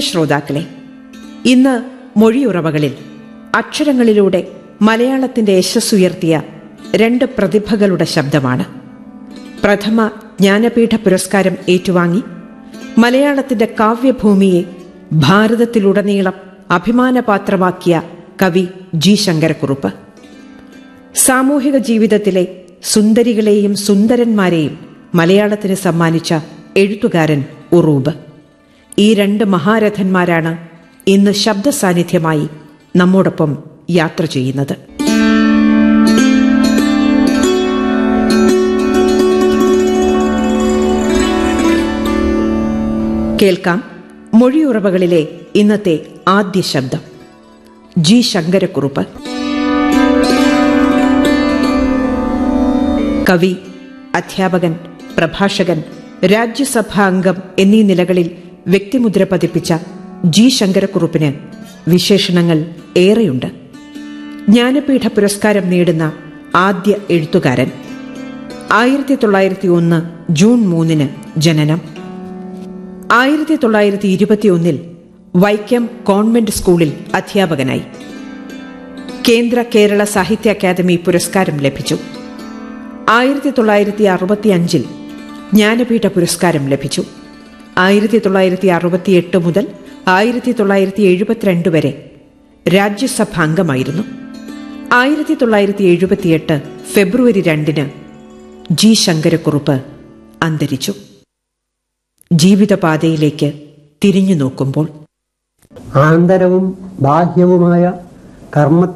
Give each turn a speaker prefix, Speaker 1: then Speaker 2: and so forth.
Speaker 1: ശ്രോതാക്കളെ, ഇന്ന് മൊഴിയുറവകളിൽ അക്ഷരങ്ങളിലൂടെ മലയാളത്തിന്റെ യശസ്സുയർത്തിയ രണ്ട് പ്രതിഭകളുടെ ശബ്ദമാണ്. പ്രഥമ ജ്ഞാനപീഠ പുരസ്കാരം ഏറ്റുവാങ്ങി മലയാളത്തിന്റെ കാവ്യഭൂമിയെ ഭാരതത്തിലുടനീളം അഭിമാനപാത്രമാക്കിയ കവി ജി ശങ്കരക്കുറുപ്പ്. സാമൂഹിക ജീവിതത്തിലെ സുന്ദരികളെയും സുന്ദരന്മാരെയും മലയാളത്തിന് സമ്മാനിച്ച എഴുത്തുകാരൻ ഉറൂബ്. ഈ രണ്ട് മഹാരഥന്മാരാണ് ഇന്ന് ശബ്ദ സാന്നിധ്യമായി നമ്മോടൊപ്പം യാത്ര ചെയ്യുന്നത്. കേൾക്കാം മൊഴിയുറവകളിലെ ഇന്നത്തെ ആദ്യ ശബ്ദം. ജി ശങ്കരക്കുറുപ്പ്. കവി, അധ്യാപകൻ, പ്രഭാഷകൻ, രാജ്യസഭാ അംഗം എന്നീ നിലകളിൽ വ്യക്തിമുദ്ര പതിപ്പിച്ച ജി ശങ്കരക്കുറുപ്പിന് വിശേഷണങ്ങൾ ഏറെയുണ്ട്. ജ്ഞാനപീഠ പുരസ്കാരം നേടുന്ന ആദ്യ എഴുത്തുകാരൻ. 1901 ജൂൺ 3 ജനനം. 1921 വൈക്കം കോൺവെന്റ് സ്കൂളിൽ അധ്യാപകനായി. കേന്ദ്ര കേരള സാഹിത്യ അക്കാദമി പുരസ്കാരം ലഭിച്ചു. 1965 ജ്ഞാനപീഠ പുരസ്കാരം ലഭിച്ചു. 1968 മുതൽ 1972 വരെ രാജ്യസഭാ അംഗമായിരുന്നു. 1978 ഫെബ്രുവരി 2 ജി ശങ്കരക്കുറുപ്പ് അന്തരിച്ചു. ജീവിതപാതയിലേക്ക് തിരിഞ്ഞു നോക്കുമ്പോൾ
Speaker 2: ആന്തരവും ബാഹ്യവുമായ കർമ്മ